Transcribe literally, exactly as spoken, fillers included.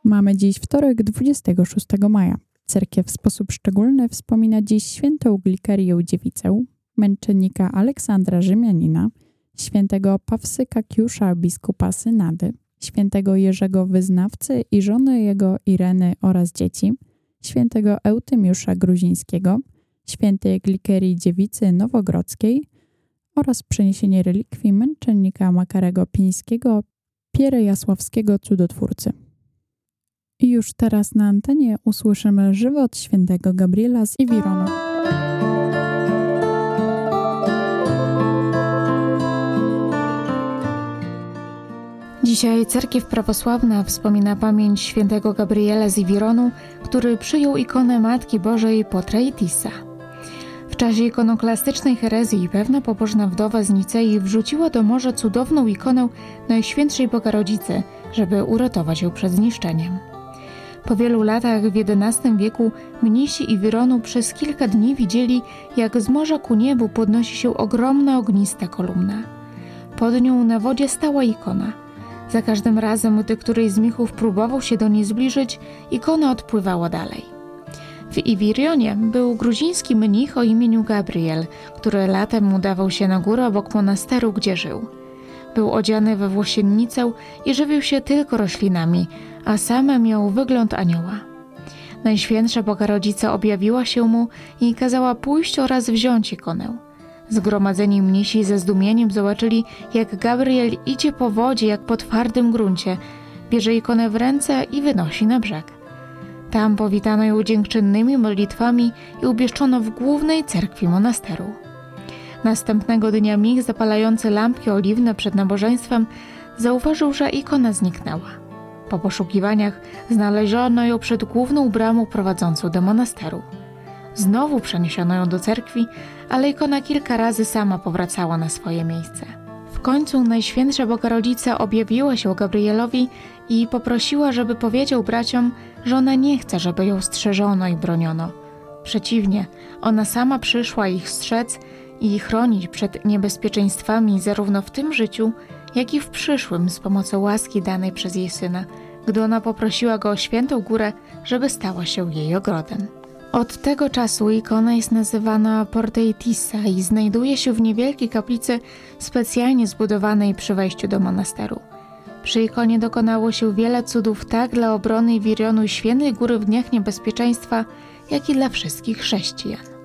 Mamy dziś wtorek, dwudziestego szóstego maja. Cerkiew w sposób szczególny wspomina dziś świętą Glikerię Dziewicę, męczennika Aleksandra Rzymianina, świętego Pawsyka Kiusza, biskupa Synady, świętego Jerzego Wyznawcy i żony jego Ireny oraz dzieci, świętego Eutymiusza Gruzińskiego, świętej Glikerii Dziewicy Nowogrodzkiej oraz przeniesienie relikwii męczennika Makarego Pińskiego, Pierejasławskiego cudotwórcy. I już teraz na antenie usłyszymy żywot świętego Gabriela z Iwironu. Dzisiaj cerkiew prawosławna wspomina pamięć świętego Gabriela z Iwironu, który przyjął ikonę Matki Bożej Potraitisa. W czasie ikonoklastycznej herezji pewna pobożna wdowa z Nicei wrzuciła do morza cudowną ikonę Najświętszej Bogarodzicy, żeby uratować ją przed zniszczeniem. Po wielu latach w jedenastym wieku mnisi Iwironu przez kilka dni widzieli, jak z morza ku niebu podnosi się ogromna ognista kolumna. Pod nią na wodzie stała ikona. Za każdym razem, gdy któryś z mnichów próbował się do niej zbliżyć, ikona odpływała dalej. W Iwirionie był gruziński mnich o imieniu Gabriel, który latem udawał się na górę obok monasteru, gdzie żył. Był odziany we włosiennicę i żywił się tylko roślinami, a sam miał wygląd anioła. Najświętsza Bogarodzica objawiła się mu i kazała pójść oraz wziąć ikonę. Zgromadzeni mnisi ze zdumieniem zobaczyli, jak Gabriel idzie po wodzie jak po twardym gruncie, bierze ikonę w ręce i wynosi na brzeg. Tam powitano ją dziękczynnymi modlitwami i umieszczono w głównej cerkwi monasteru. Następnego dnia mnich zapalający lampki oliwne przed nabożeństwem zauważył, że ikona zniknęła. Po poszukiwaniach znaleziono ją przed główną bramą prowadzącą do monasteru. Znowu przeniesiono ją do cerkwi, ale ikona kilka razy sama powracała na swoje miejsce. W końcu Najświętsza Bogarodzica objawiła się Gabrielowi i poprosiła, żeby powiedział braciom, że ona nie chce, żeby ją strzeżono i broniono. Przeciwnie, ona sama przyszła ich strzec i chronić przed niebezpieczeństwami zarówno w tym życiu, jak i w przyszłym z pomocą łaski danej przez jej Syna, gdy ona poprosiła go o świętą górę, żeby stała się jej ogrodem. Od tego czasu ikona jest nazywana Potraitisa i znajduje się w niewielkiej kaplicy specjalnie zbudowanej przy wejściu do monasteru. Przy ikonie dokonało się wiele cudów tak dla obrony Iwirionu i Świętej Góry w dniach niebezpieczeństwa, jak i dla wszystkich chrześcijan.